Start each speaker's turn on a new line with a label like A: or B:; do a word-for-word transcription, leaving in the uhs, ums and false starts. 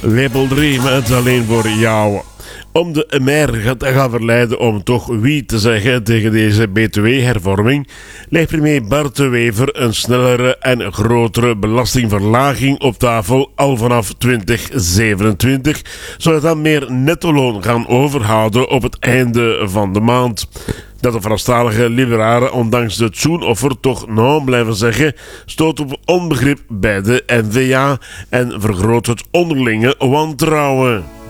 A: Label drie met Alleen voor jou. Om de M R te gaan verleiden om toch wie te zeggen tegen deze B T W-hervorming, legt premier Bart de Wever een snellere en grotere belastingverlaging op tafel al vanaf twintig zevenentwintig, zodat dan meer nettoloon gaan overhouden op het einde van de maand. Dat de Franstalige liberalen ondanks de Zoenoffer toch nou blijven zeggen, stoot op onbegrip bij de N V A en vergroot het onderlinge wantrouwen.